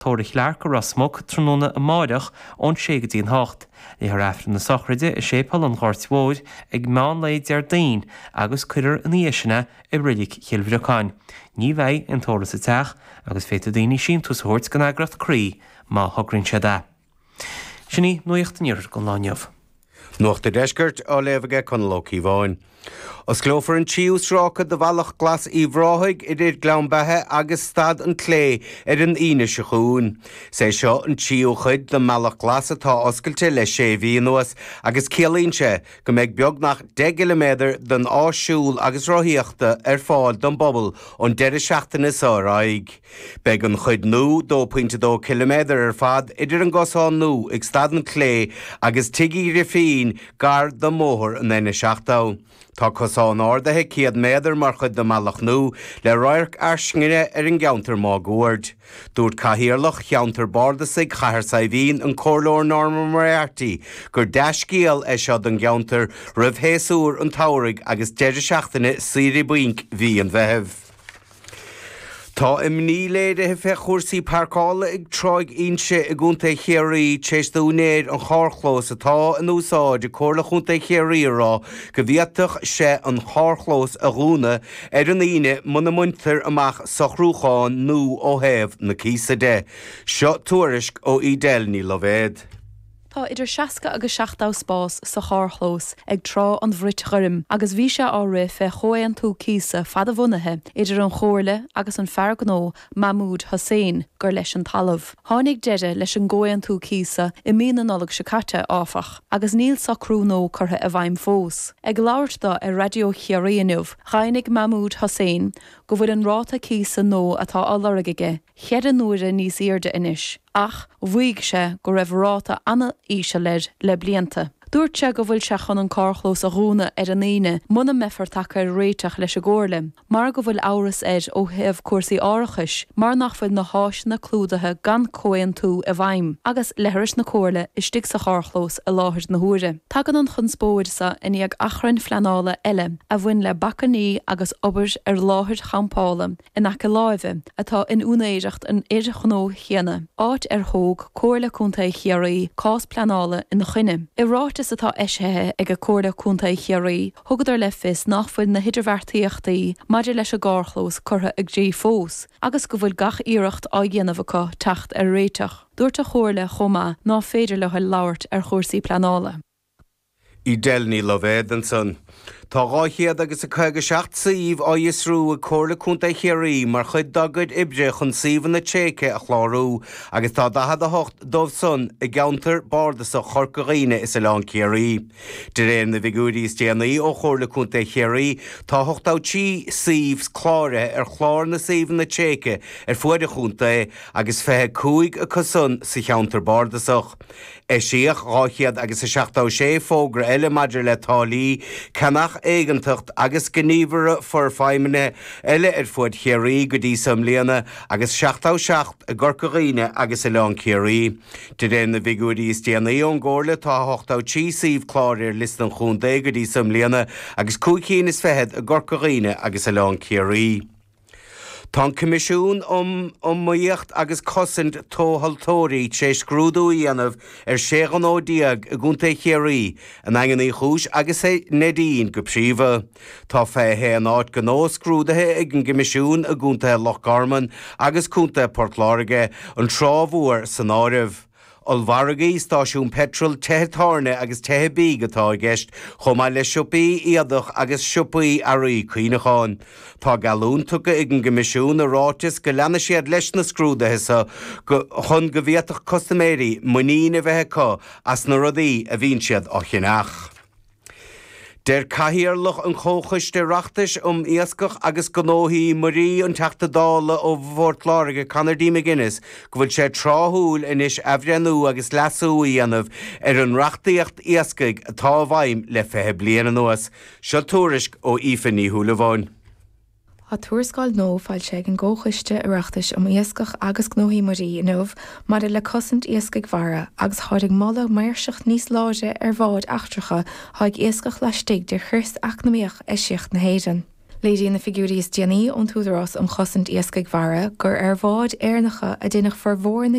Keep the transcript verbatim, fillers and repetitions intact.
tóirich lear go rasmog tróna a máireach ón ségadíon hácht. Ní th raifrin na sochraide is sépal an ghortmhóid ag meán leid ar daon agus cuirear an íisina i rilik cheilbhreáin. Ní bheith an tóras a teach agus féta daoine sin tús thuirt gan agracht crí má thugrann sé dá. Sinní nuocht níor go láneamh. Nuacht de deisgurt á léfaige chun locí bháin. Os glófar an tíús rácha de bhealach glas í bhráthig i dtí glanbethe agus stad an clé ar an ine se chuún. Sé seo an tíú chuid de mealach glas atá oscailte le sé bhíonúas agus céalaonse go mbeidh beag nach de kilometr den áisiúil agus ráthíochta ar fáil don bobbal ón deireadh seachtaine sáraig. Beidh an chuid nó dó pointe dó kilometr ar fad idir an gosán nó ag stad an clé agus tuigí rifín gar do móthir an ine seachtá. Tá cosán ordathe ciad méidir mar chud de mealach nó le roiirc airscine ar an geantar má gúirt. Dúirt caithíorlach cheantar bardasaigh chathair sa bhín an cóirleoir Norma Moriarty gur deiscíal é seo an geantar roimh héasúr an táirigh agus deireadh seachtaine saoire buinc bhí an bheitheh. Tá im ní léide he fe chósaí parcála ag troig inse a gúnta chéirí téistúnéad an chárchlós atá an úsáid a cóirla chunta chéirí rá go bhíochtach sé an chárchlós a rúna ar an ine muna muintir amach sa chrúcháin nó ó héamh na císa de. Seo tuairisc ó Idelní Lovéad. Tá idir seaca agus seachtá spás sa chárchlós ag trá an bhrit churim agus bhí se á rith fe chóan tú císa fad a bhunathe idir an chóirle agus an feargnó Mahmoud Hussein gur leis an talamh. Tháinig deide leis an ggóan tú císa i mína nollag se caite áfach agus níl sa crúnó chutha a bhaim fós. Ag láirta i radio Chiaríanmh chainnig Mahmoud Hussein go bhfuil an ráta císa nó atá álaragaige chead an nuaire níos irde inis. Ach, bhuaig sé go raibh ráta anna íse leid le blianta. Dúirt sé go bhfuil se chun an cárchlós a rúna ar an éine muna mefar take réiteach leis a ggóirlim, mar go bhfuil áras éid ó heamh cuasaí áirichis, mar nach bfuil na háis na clúdathe gan cóan tú a bhaim, agus lehiris na cóirle istigh sa chárchlós a láthir na huaire. Tagan an chun spóidsa in ag achrann fleanála eile a bhain le bacaní agus obair ar láthir champála in acha láimhe atá in únéireacht an éidirchnó chéana. Áit ar thóg cóirle cúnta chéirí cás pleanála in na chuine. I ráit is atá eisithe ag a cóirle cúnta chéirí, thugad ar le fis nach bfuil na hidirmhartaíochtaí maidir leis a gárchlós chutha ag dé fós, agus go bhfuil gach iireacht á dhéanamh acu teacht ar réiteach. Dúirt a chóirle chomá ná féidir le chuil labhairt ar chóirsaí pleanála. Idelní Lovéad an son. Tá ráchéad agus a chuige seacht saomh á dhéasrú a cóirla cúnta chéirí mar chud dagad ibre chun saomhan na téice a chlárú agus tá dahad a hocht dómh son i gceantar bardas a chorcaghine is a lán chéirí. De réan na bhigúirí déanaí ó cóirla cúnta chéirí tá hochtátí saomh chláire ar chlár na saomhan na téice ar fuaide cúnta agus fethe cúig a cosun sa cheantar bardasach. É síoch ráchéad agus a seachtá sé fógra eile maidir le tálaí cenach éigeantacht agus gníomhara for feimine eile ar fuad chéirí go dtí samléana agus seachtá seacht a gorcaghine agus i lán chéirí. De réan na bhigúirí déanaí ón ggóirla tá hochtátí saomh chláir ar list an chúnta go dtí samléana agus cúicín is fethead a gorcaghine agus i lán chéirí. Tá comisiún om om maíocht agus cosint tóhaltóirí sé scrúdú dhéanamh ar séan ódíag a gúnta chéirí an agan í chúis agus é nedín go príomha. Tá fé héan áit go nó scrúdathe ag an comisiún a gúnta Lochgarman agus cúnta Portláirge an trámhúir san áirimh. Olvaragaí stáisiún petrol tethetarne agus tehebí atá gceist chomá le siúpaí iadach agus siúpaí airí cuoinecháin. Tá galún tucha ag an comisiún a rátas go leanna siad leis na scrúdathe go chun go bhíoach customéirí muína bheitcha as na rudaí a bhíonn siad ó chinach. Der caithíorlach an chóchaiste reachtas um iascach agus gnóthaí marí an teachta dála ó Bhórtláirge Conardí McGuinness go bhfuil sé tráthúil inis ehrenú agus lasú dhéanamh ar an reachtaíocht iascaig atá bhaim le fethe bliana nuas. Seo tuairisc ó Aoifení Thuailmháin. Tá tuairiscáil nó fáil sé an ggóchaiste ireachtas um iascach agus gnóthaí marí nómh mar le cosint iascaig mhara agus tháinig mála mairseach níos láide ar bhád achtracha tháig iascach leistigh de chust eacnamaíoch é siocht na héireann. Léidir na figuríos déanaí ón túdarrás an chosint iascaigh mhara gur ar bhád éarnacha a duine farmhór na